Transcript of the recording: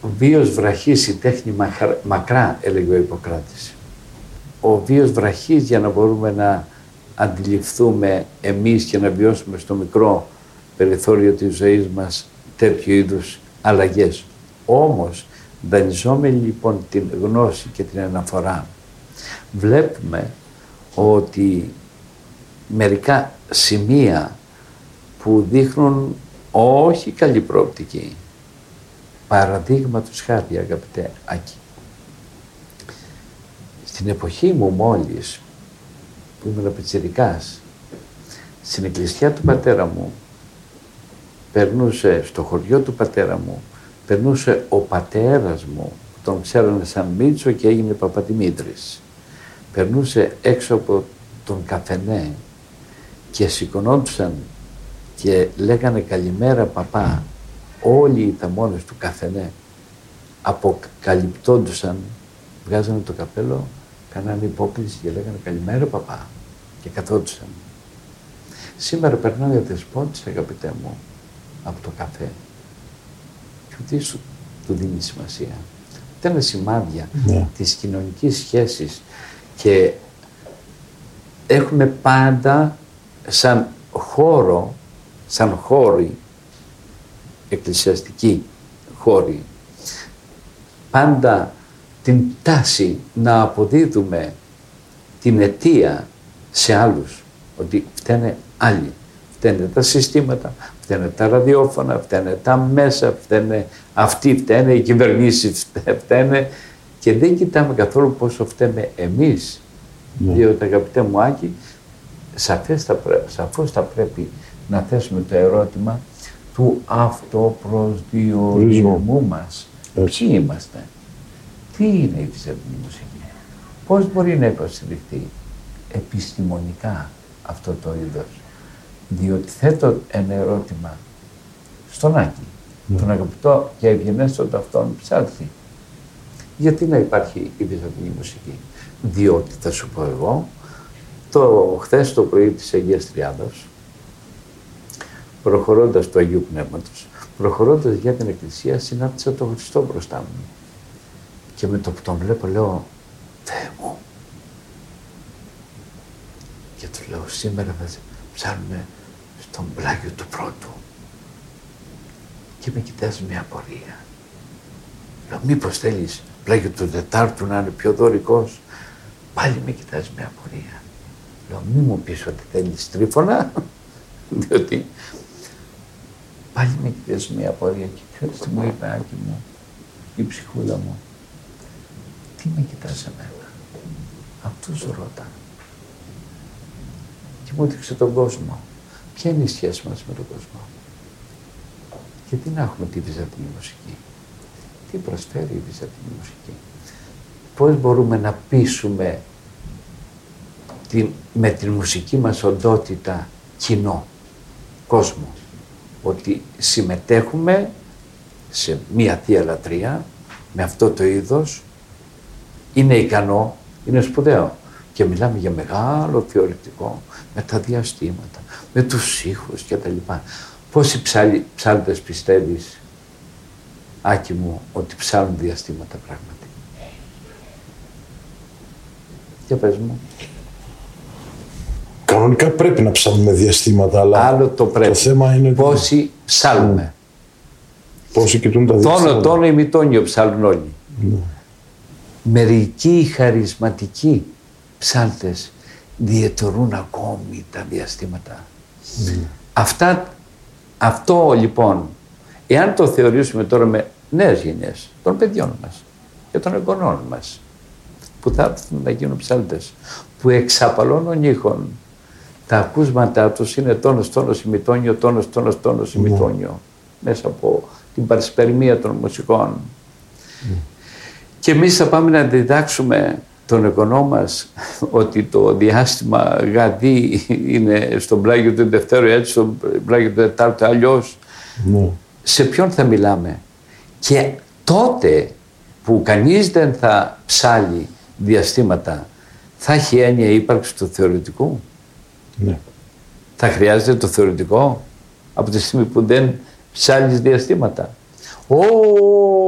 βίος βραχής, η τέχνη μακρά, έλεγε ο Ιπποκράτης. Ο βίος βραχής για να μπορούμε να αντιληφθούμε εμείς και να βιώσουμε στο μικρό περιθώριο της ζωής μας τέτοιου είδους αλλαγές. Όμως, δανειζόμενοι λοιπόν την γνώση και την αναφορά, βλέπουμε ότι μερικά σημεία που δείχνουν όχι καλή προοπτική. Παραδείγματος χάρη, αγαπητέ Άκη. Στην εποχή μου μόλις, που ήμουν πιτσιρικάς, στην εκκλησιά του πατέρα μου, περνούσε, στο χωριό του πατέρα μου, περνούσε ο πατέρας μου, τον ξέρανε σαν Μίτσο και έγινε Παπαδημήτρης. Περνούσε έξω από τον καφενέ και σηκωνόντουσαν και λέγανε καλημέρα παπά. Όλοι οι ταμώνες του καφενέ αποκαλυπτόντουσαν, βγάζανε το καπέλο, κάνανε υπόκληση και λέγανε καλημέρα παπά και καθόντουσαν. Σήμερα περνάει ο δεσπότης, αγαπητέ μου, από το καφέ και ούτε του δίνει σημασία. Αυτά είναι σημάδια της κοινωνικής σχέσης και έχουμε πάντα σαν χώρο, σαν χώροι, εκκλησιαστικοί χώροι, πάντα την τάση να αποδίδουμε την αιτία σε άλλους, ότι φταίνε άλλοι. Φταίνε τα συστήματα, φταίνε τα ραδιόφωνα, φταίνε τα μέσα, φταίνε αυτοί, φταίνε οι κυβερνήσεις, φταίνε και δεν κοιτάμε καθόλου πόσο φταίμε εμείς. Διότι, αγαπητέ μου Άκη, σαφώς θα πρέπει να θέσουμε το ερώτημα του αυτοπροσδιορισμού μας. Ποιοι είμαστε, τι είναι η βυζαντινή μουσική, πώς μπορεί να υποστηριχθεί επιστημονικά αυτό το είδος. Διότι θέτω ένα ερώτημα στον Άκη, τον αγαπητό και ευγενέστατο αυτόν ψάλτη. Γιατί να υπάρχει η βυζαντινή μουσική? Διότι θα σου πω εγώ, χθες το πρωί της Αγίας Τριάδας, προχωρώντας του Αγίου Πνεύματος, προχωρώντας για την Εκκλησία, συνάντησα τον Χριστό μπροστά μου. Και με το που τον βλέπω λέω, Θεέ μου. Και του λέω, σήμερα θα ψάλουμε στον πλάγιο του πρώτου. Και με κοιτάζει με απορία. Λέω, μήπως θέλεις πλάγιο του τετάρτου να είναι πιο δωρικός? Πάλι με κοιτάζει με απορία. Λέω, μη μου πεις ότι θέλεις Τρίφωνα, διότι πάλι με κοιτάζει με απορία. Και ξέρεις τι μου είπε, Άκη μου, η ψυχούλα μου, τι με κοιτάς εμένα? Αυτούς ρώτα. Και μου έδειξε τον κόσμο. Ποια είναι η σχέση μας με τον κόσμο? Γιατί να έχουμε τη βυζαντινή μουσική? Τι προσφέρει η βυζαντινή μουσική? Πώς μπορούμε να πείσουμε με την μουσική μας οντότητα κοινό, κόσμο, ότι συμμετέχουμε σε μία Θεία Λατρεία με αυτό το είδος, είναι ικανό, είναι σπουδαίο. Και μιλάμε για μεγάλο θεωρητικό, με τα διαστήματα, με τους ήχους και τα λοιπά. Πόσοι ψάλτες πιστεύεις, Άκη μου, ότι ψάλουν διαστήματα πράγματι? Για πες μου. Κανονικά πρέπει να ψάλουμε διαστήματα, αλλά άλλο το πρέπει. Το θέμα είναι πόσοι ψάλουμε. Πόσοι κοιτούν τα διαστήματα. Τόνο ημιτόνιο ψάλουν όλοι. Ναι. Μερικοί χαρισματικοί ψάλτες διαιτορούν ακόμη τα διαστήματα. Αυτό λοιπόν, εάν το θεωρήσουμε τώρα με νέες γενιές των παιδιών μας και των εγγονών μας, που θα έρθουν να γίνουν ψάλτες, που εξαπαλώνουν ήχων, τα ακούσματά τους είναι τόνος ημιτόνιο, τόνος ημιτόνιο, μέσα από την παρασπερμία των μουσικών. Και εμείς θα πάμε να διδάξουμε τον εγγονό μας ότι το διάστημα γαδί είναι στον πλάγιο του Δευτέρου έτσι, στον πλάγιο του Τετάρτου αλλιώς. Σε ποιον θα μιλάμε? Και τότε που κανείς δεν θα ψάλει διαστήματα, θα έχει έννοια η ύπαρξη του θεωρητικού? Ναι. Θα χρειάζεται το θεωρητικό από τη στιγμή που δεν ψάλεις διαστήματα?